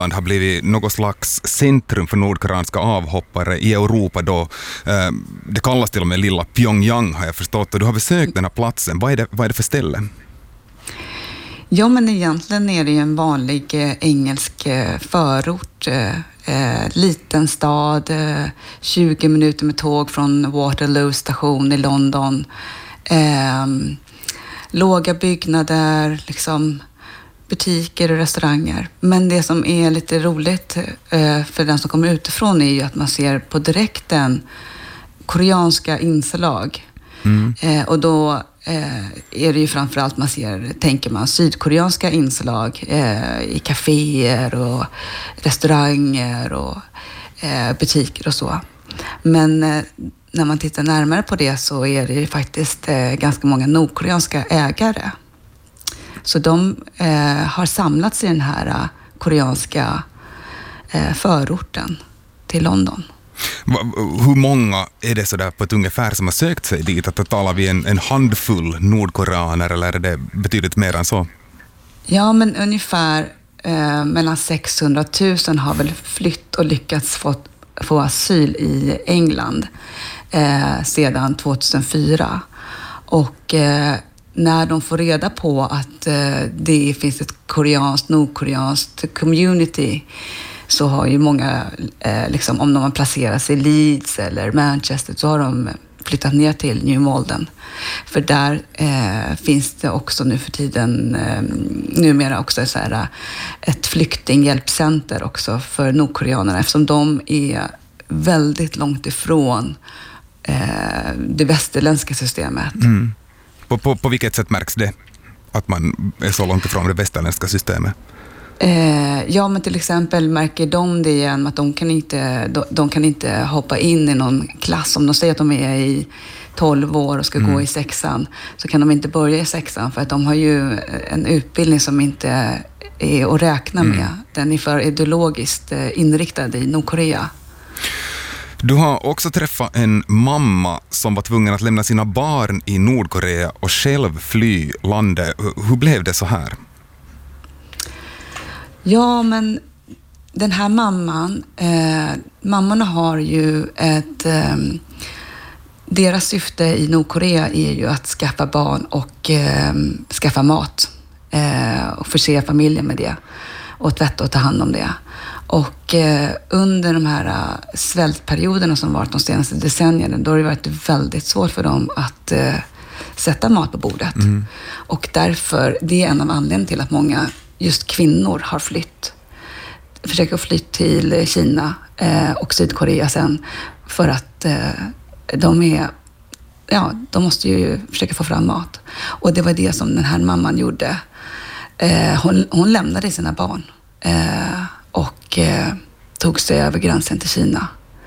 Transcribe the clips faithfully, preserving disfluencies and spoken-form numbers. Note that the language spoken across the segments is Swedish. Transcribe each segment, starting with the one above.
har blivit något slags centrum för nordkoreanska avhoppare i Europa då. Det kallas till och med lilla Pyongyang, har jag förstått, och du har besökt den här platsen. Vad är det, vad är det för ställe? Ja, men egentligen är det ju en vanlig eh, engelsk eh, förort. Eh, eh, liten stad, eh, tjugo minuter med tåg från Waterloo station i London. Eh, låga byggnader, liksom butiker och restauranger. Men det som är lite roligt eh, för den som kommer utifrån är ju att man ser på direkten koreanska inslag. Mm. Eh, och då eh, är det ju framförallt man ser, tänker man, sydkoreanska inslag eh, i kaféer och restauranger och eh, butiker och så. Men eh, när man tittar närmare på det så är det ju faktiskt eh, ganska många nordkoreanska ägare. Så de eh, har samlats i den här eh, koreanska eh, förorten till London. Hur många är det så där på ett ungefär som har sökt sig dit? Att talar vi en, en handfull nordkoreaner eller är det betydligt mer än så? Ja, men ungefär eh, mellan sexhundratusen har väl flytt och lyckats få, få asyl i England eh, sedan tjugohundrafyra. Och eh, när de får reda på att eh, det finns ett koreanskt, nordkoreanskt community, så har ju många, eh, liksom, om de har placerat sig i Leeds eller Manchester, så har de flyttat ner till New Malden. För där eh, finns det också nu för tiden, eh, numera också så här, ett flyktinghjälpcenter också för nordkoreanerna, eftersom de är väldigt långt ifrån eh, det västerländska systemet. Mm. På, på, på vilket sätt märks det att man är så långt ifrån det västerländska systemet? Eh, ja, men till exempel märker de det igen att de kan inte, de, de kan inte hoppa in i någon klass. Om de säger att de är i tolv år och ska mm. gå i sexan, så kan de inte börja i sexan för att de har ju en utbildning som inte är att räkna med. Mm. Den är för ideologiskt inriktad i Nordkorea. Du har också träffat en mamma som var tvungen att lämna sina barn i Nordkorea och själv fly landet. Hur blev det så här? Ja, men den här mamman, eh, mammorna har ju ett, eh, deras syfte i Nordkorea är ju att skaffa barn och eh, skaffa mat eh, och förse familjen med det och tvätta och ta hand om det. Och eh, under de här uh, svältperioderna som varit de senaste decennierna, då har det varit väldigt svårt för dem att eh, sätta mat på bordet. Mm. Och därför, det är en av anledningarna till att många just kvinnor har flytt. Försöker fly till Kina eh, och Sydkorea sen för att eh, de är, ja, de måste ju försöka få fram mat. Och det var det som den här mamman gjorde. Eh, hon, hon lämnade sina barn eh, och eh, tog sig över gränsen till Kina.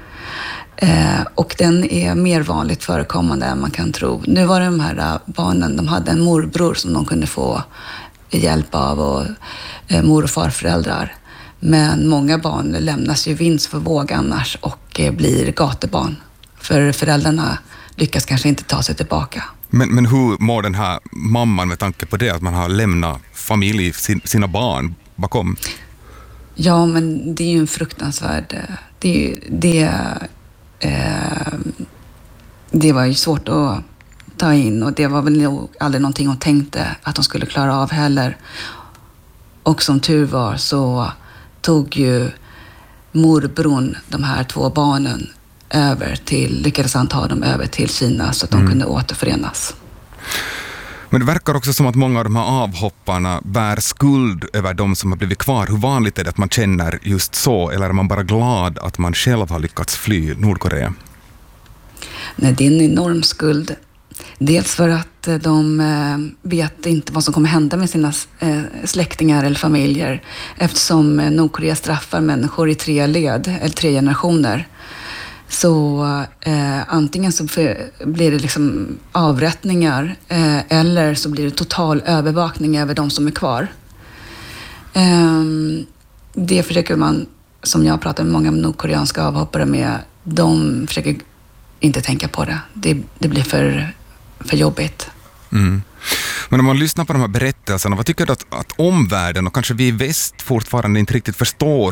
Eh, och den är mer vanligt förekommande än man kan tro. Nu var det de här barnen, de hade en morbror som de kunde få hjälp av och eh, mor- och farföräldrar. Men många barn lämnas ju vinst för våg annars och eh, blir gatubarn. För föräldrarna lyckas kanske inte ta sig tillbaka. Men, men hur mår den här mamman med tanke på det, att man har lämnat familj, sin, sina barn bakom? Ja, men det är ju en fruktansvärd... Det, är ju, det, eh, det var ju svårt att ta in och det var väl nog aldrig någonting hon tänkte att de skulle klara av heller. Och som tur var så tog ju morbrorn de här två barnen över till, lyckades han ta dem över till Kina så att de mm. kunde återförenas. Men det verkar också som att många av de här avhopparna bär skuld över de som har blivit kvar. Hur vanligt är det att man känner just så, eller är man bara glad att man själv har lyckats fly Nordkorea? Nej, det är en enorm skuld. Dels för att de vet inte vad som kommer hända med sina släktingar eller familjer, eftersom Nordkorea straffar människor i tre led, eller tre generationer. Så eh, antingen så blir det liksom avrättningar eh, eller så blir det total övervakning över de som är kvar. Eh, det försöker man, som jag pratar med många nordkoreanska avhoppare med, de försöker inte tänka på det. Det, det blir för, för jobbigt. Mm. Men om man lyssnar på de här berättelserna, vad tycker du att, att omvärlden och kanske vi i väst fortfarande inte riktigt förstår